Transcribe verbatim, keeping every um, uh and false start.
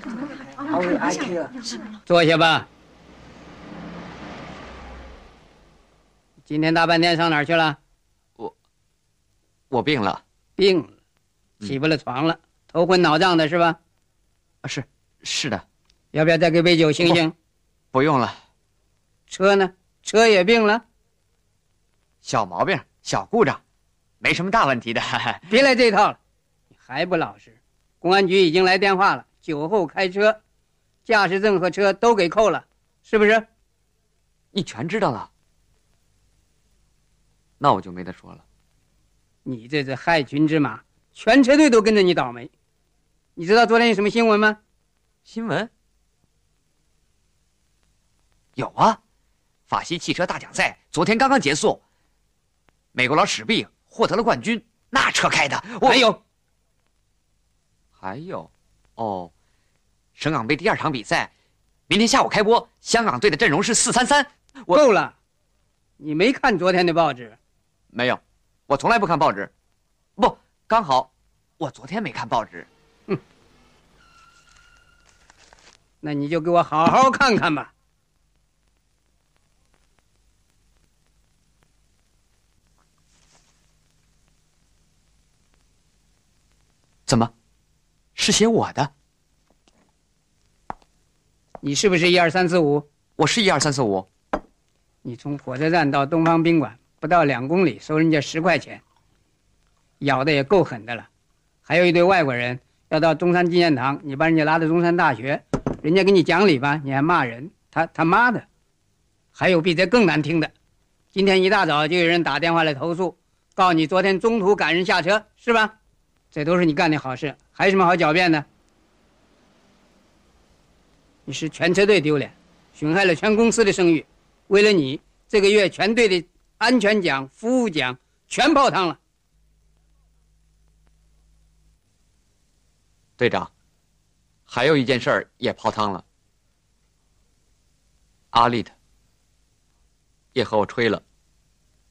坐下吧。今天大半天上哪儿去了？ 我，我病了。 病了，起不了床了，嗯、头昏脑胀的是吧？ 啊，是是的。 要不要再给杯酒醒醒？ 不，不用了。 车呢？车也病了。 小毛病，小故障，没什么大问题的。 别来这套了，你还不老实。公安局已经来电话了，酒后开车，驾驶证和车都给扣了，是不是？ 你全知道了。那我就没得说了。 你这只害群之马，全车队都跟着你倒霉。你知道昨天有什么新闻吗？ 新闻？有啊，法西汽车大奖赛昨天刚刚结束，美国佬史毕获得了冠军，那车开的。我还有， 还有，哦，省港杯第二场比赛，明天下午开播，香港队的阵容是四三三。我够了，你没看昨天的报纸？ 没有，我从来不看报纸。不，刚好我昨天没看报纸。 哼，那你就给我好好看看吧。 怎么，是写我的？ 你是不是一二三四五？ 我是一二三四五。 你从火车站到东方宾馆不到两公里，收人家十块钱，咬的也够狠的了。还有一堆外国人要到中山纪念堂，你把人家拉到中山大学，人家给你讲理吧，你还骂人，他他妈的！还有比这更难听的，今天一大早就有人打电话来投诉，告诉你昨天中途赶人下车，是吧？这都是你干的好事，还有什么好狡辩的？你是全车队丢脸，损害了全公司的声誉。为了你，这个月全队的安全奖、服务奖全泡汤了。 队长，还有一件事儿也泡汤了。阿丽的也和我吹了。